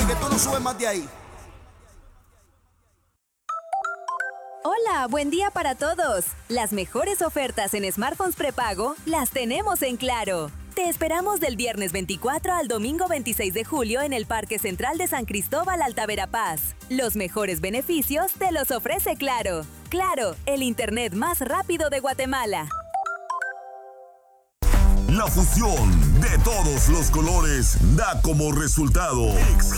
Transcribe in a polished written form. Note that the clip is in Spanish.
que tú no subes más de ahí. Hola, buen día para todos. Las mejores ofertas en smartphones prepago las tenemos en Claro. Te esperamos del viernes 24 al domingo 26 de julio en el Parque Central de San Cristóbal, Alta Verapaz. Los mejores beneficios te los ofrece Claro. Claro, el internet más rápido de Guatemala. La fusión de todos los colores da como resultado